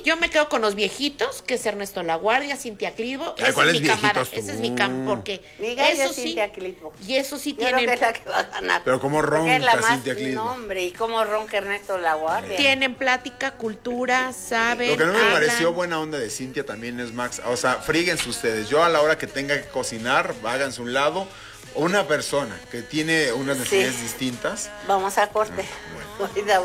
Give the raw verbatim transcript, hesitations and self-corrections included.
Yo me quedo con los viejitos, que es Ernesto Laguardia, Cintia Clitbo. Ay, ¿cuál es mi cámara, viejitos tú? ese es mi cámara, porque Mi gallo eso es sí, Cintia Clitbo. y eso sí Yo creo que tienen, es la que va a ganar. Pero cómo Porque es la ronca más, Cintia Clitbo. no, hombre, y cómo ronca Ernesto Laguardia. tienen plática, cultura, saben, Lo que no me hablan. pareció buena onda de Cintia también es Max. O sea, fríguense ustedes. Yo a la hora que tenga que cocinar, háganse un lado. Una persona que tiene unas necesidades Sí. distintas. Vamos a corte. Ah, bueno. Ahorita